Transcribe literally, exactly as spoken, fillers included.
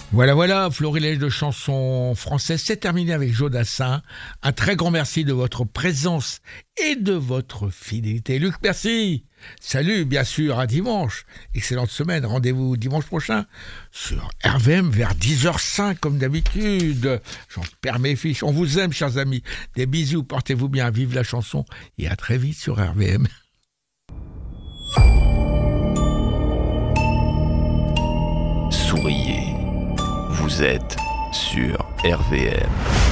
Voilà, voilà, florilège de chansons françaises, c'est terminé avec Jodassin. Un très grand merci de votre présence et de votre fidélité. Luc, merci. Salut, bien sûr, à dimanche. Excellente semaine. Rendez-vous dimanche prochain sur R V M vers dix heures cinq comme d'habitude. J'en perds mes fiches. On vous aime, chers amis. Des bisous, portez-vous bien, vive la chanson et à très vite sur R V M. Souriez. Vous êtes sur R V M.